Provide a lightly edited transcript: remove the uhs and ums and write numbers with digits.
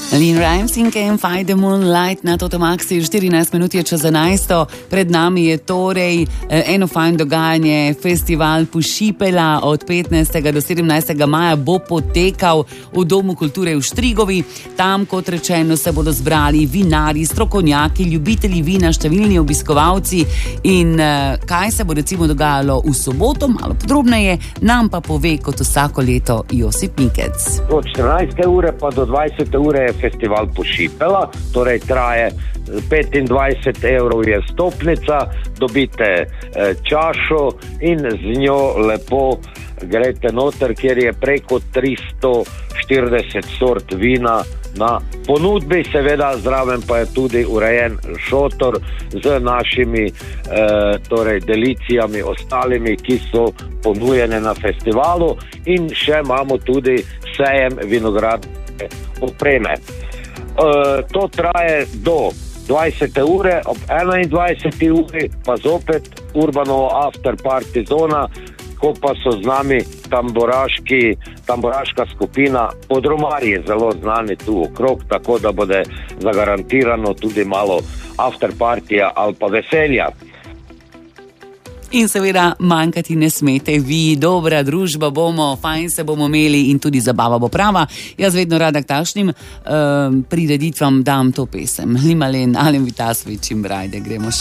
Lynn Rimes in Can't Fight the Moonlight na Toto Maxi, 14 minut je čez 11. Pred nami je torej eno fajn dogajanje, festival Pošipela od 15. do 17. maja bo potekal v Domu kulture v Štrigovi. Tam, kot rečeno, se bodo zbrali vinari, strokovnjaki, ljubitelji vina, številni obiskovalci in kaj se bo recimo dogajalo v soboto, malo podrobneje, nam pa pove kot vsako leto Josip Mikec. Od 14. ure pa do 20. ure je festival Pošipela, torej traje 25 evrov je stopnica, dobite čašo in z njo lepo greste noter, kjer je preko 340 sort vina na ponudbi, seveda zraven pa je tudi urejen šotor z našimi torej delicijami ostalimi, ki so ponujene na festivalu, in še imamo tudi sejem vinogradne opreme. To traje do 20. ure, ob 21. uri pa zopet Urbanovo after party zona, ko pa so z nami tamburaška skupina Podromarji, zelo znani tu okrog, tako da bude zagarantirano tudi malo after partija ali pa veselja. In seveda manjkati ne smete vi, dobra družba bomo, fajn se bomo imeli in tudi zabava bo prava. Jaz vedno rada k takšnim prireditvam dam to pesem. Limalen, Alen Vitasvič in Brajde, gremo še.